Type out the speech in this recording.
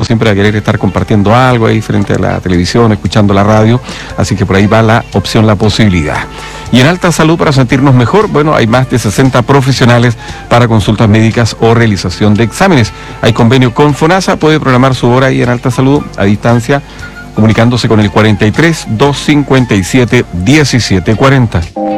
siempre va a querer estar compartiendo algo ahí frente a la televisión, escuchando la radio, así que por ahí va la opción, la posibilidad. Y en Alta Salud, para sentirnos mejor, bueno, hay más de 60 profesionales para consultas médicas o realización de exámenes. Hay convenio con FONASA, puede programar su hora ahí en Alta Salud a distancia, comunicándose con el 43 257 1740.